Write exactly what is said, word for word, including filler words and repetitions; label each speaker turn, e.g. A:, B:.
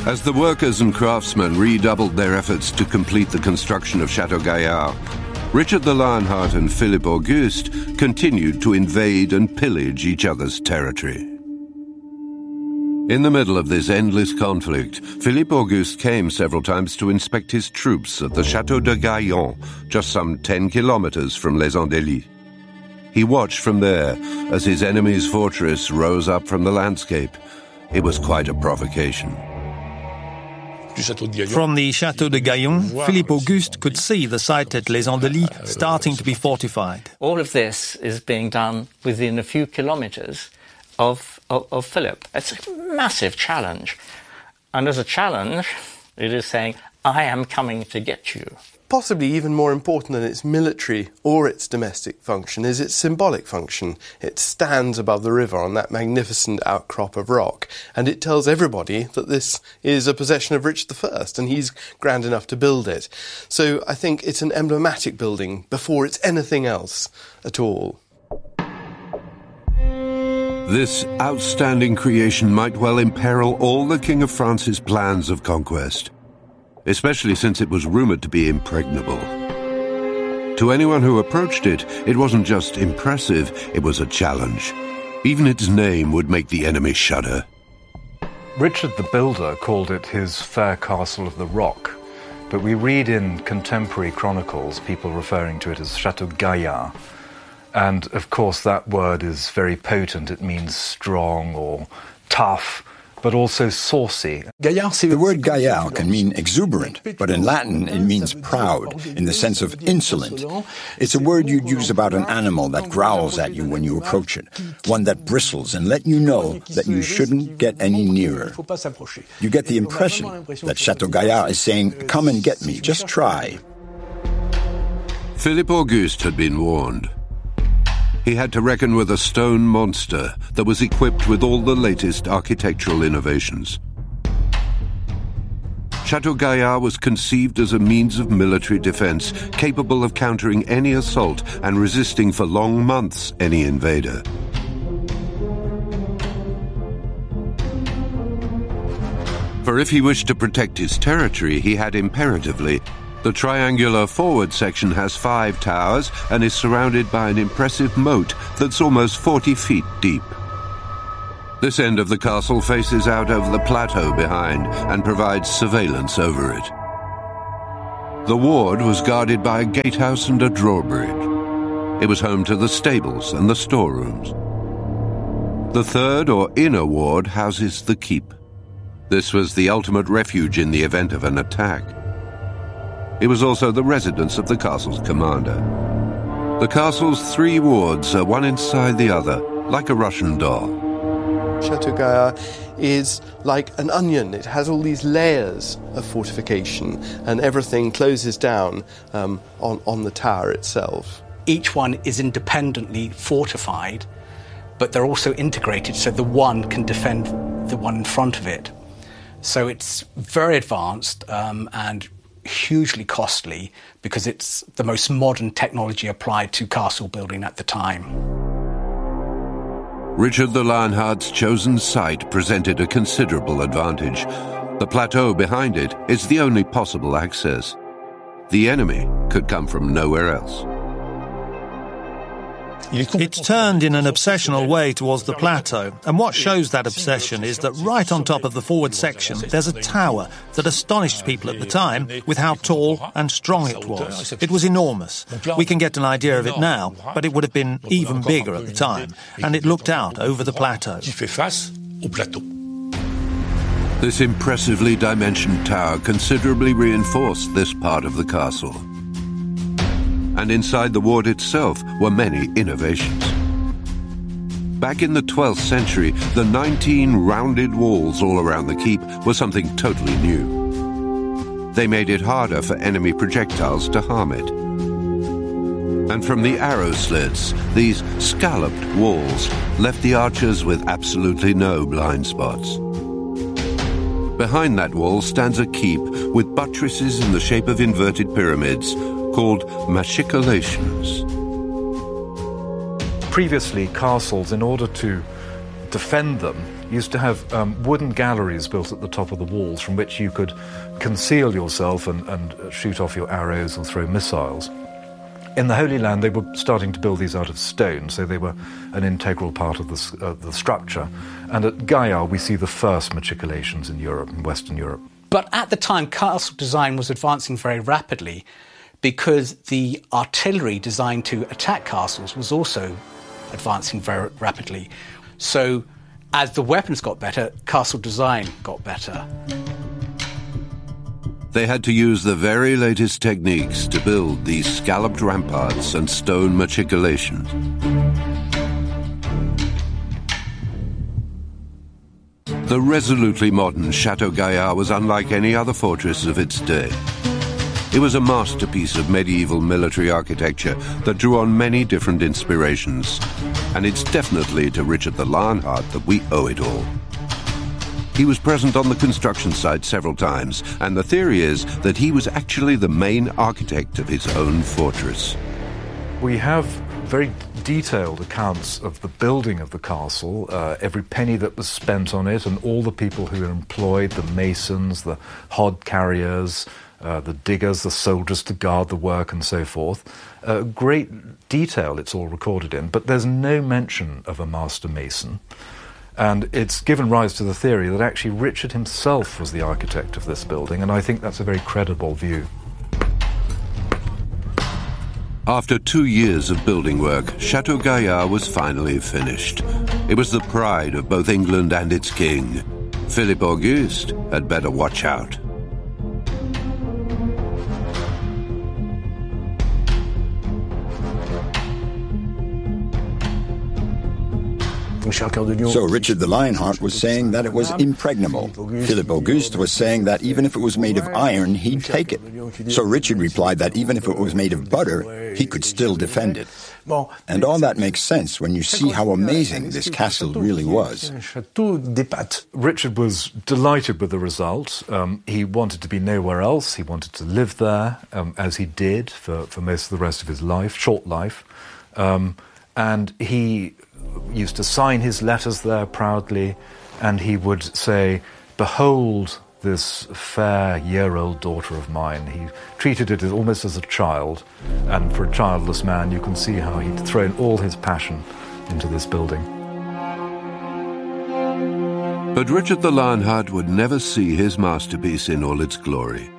A: As the workers and craftsmen redoubled their efforts to complete the construction of Chateau Gaillard, Richard the Lionheart and Philippe Auguste continued to invade and pillage each other's territory. In the middle of this endless conflict, Philippe Auguste came several times to inspect his troops at the Château de Gaillon, just some ten kilometers from Les Andelys. He watched from there as his enemy's fortress rose up from the landscape. It was quite a provocation.
B: From the Château de Gaillon, Philippe Auguste could see the site at Les Andelys starting to be fortified.
C: All of this is being done within a few kilometres of, of, of Philip. It's a massive challenge. And as a challenge, it is saying, I am coming to get you.
D: Possibly even more important than its military or its domestic function is its symbolic function. It stands above the river on that magnificent outcrop of rock, and it tells everybody that this is a possession of Richard the First, and he's grand enough to build it. So I think it's an emblematic building before it's anything else at all.
A: This outstanding creation might well imperil all the King of France's plans of conquest, especially since it was rumoured to be impregnable. To anyone who approached it, it wasn't just impressive, it was a challenge. Even its name would make the enemy shudder.
E: Richard the Builder called it his fair castle of the rock, but we read in contemporary chronicles people referring to it as Chateau Gaillard. And of course that word is very potent. It means strong or tough, but also saucy.
F: The word gaillard can mean exuberant, but in Latin it means proud, in the sense of insolent. It's a word you'd use about an animal that growls at you when you approach it, one that bristles and let you know that you shouldn't get any nearer. You get the impression that Chateau Gaillard is saying, come and get me, just try.
A: Philippe Auguste had been warned. He had to reckon with a stone monster that was equipped with all the latest architectural innovations. Chateau Gaillard was conceived as a means of military defense, capable of countering any assault and resisting for long months any invader. For if he wished to protect his territory, he had imperatively. The triangular forward section has five towers and is surrounded by an impressive moat that's almost forty feet deep. This end of the castle faces out over the plateau behind and provides surveillance over it. The ward was guarded by a gatehouse and a drawbridge. It was home to the stables and the storerooms. The third or inner ward houses the keep. This was the ultimate refuge in the event of an attack. It was also the residence of the castle's commander. The castle's three wards are one inside the other, like a Russian doll.
D: Chateau Gaillard is like an onion. It has all these layers of fortification, and everything closes down um, on, on the tower itself.
G: Each one is independently fortified, but they're also integrated so the one can defend the one in front of it. So it's very advanced um, and hugely costly because it's the most modern technology applied to castle building at the time.
A: Richard the Lionheart's chosen site presented a considerable advantage. The plateau behind it is the only possible access. The enemy could come from nowhere else.
B: It's turned in an obsessional way towards the plateau, and what shows that obsession is that right on top of the forward section there's a tower that astonished people at the time with how tall and strong it was. It was enormous. We can get an idea of it now, but it would have been even bigger at the time, and it looked out over the plateau.
A: This impressively dimensioned tower considerably reinforced this part of the castle. And inside the ward itself were many innovations. Back in the twelfth century, the nineteen rounded walls all around the keep were something totally new. They made it harder for enemy projectiles to harm it. And from the arrow slits, these scalloped walls left the archers with absolutely no blind spots. Behind that wall stands a keep with buttresses in the shape of inverted pyramids, called machicolations.
E: Previously, castles, in order to defend them, used to have um, wooden galleries built at the top of the walls from which you could conceal yourself and, and shoot off your arrows or throw missiles. In the Holy Land, they were starting to build these out of stone, so they were an integral part of the, uh, the structure. And at Gaillard, we see the first machicolations in Europe, in Western Europe.
G: But at the time, castle design was advancing very rapidly because the artillery designed to attack castles was also advancing very rapidly. So as the weapons got better, castle design got better.
A: They had to use the very latest techniques to build these scalloped ramparts and stone machicolations. The resolutely modern Chateau Gaillard was unlike any other fortress of its day. It was a masterpiece of medieval military architecture that drew on many different inspirations. And it's definitely to Richard the Lionheart that we owe it all. He was present on the construction site several times, and the theory is that he was actually the main architect of his own fortress.
E: We have very detailed accounts of the building of the castle, uh, every penny that was spent on it, and all the people who were employed, the masons, the hod carriers, uh, the diggers, the soldiers to guard the work, and so forth. Uh, great detail it's all recorded in, but there's no mention of a master mason. And it's given rise to the theory that actually Richard himself was the architect of this building, and I think that's a very credible view.
A: After two years of building work, Chateau Gaillard was finally finished. It was the pride of both England and its king. Philippe Auguste had better watch out.
F: So Richard the Lionheart was saying that it was impregnable. Philippe Auguste was saying that even if it was made of iron, he'd take it. So Richard replied that even if it was made of butter, he could still defend it. And all that makes sense when you see how amazing this castle really was.
E: Richard was delighted with the result. Um, he wanted to be nowhere else. He wanted to live there, um, as he did for, for most of the rest of his life, short life. Um, and he used to sign his letters there proudly, and he would say, "Behold this fair year-old daughter of mine." He treated it as, almost as a child, and for a childless man you can see how he'd thrown all his passion into this building.
A: But Richard the Lionheart would never see his masterpiece in all its glory.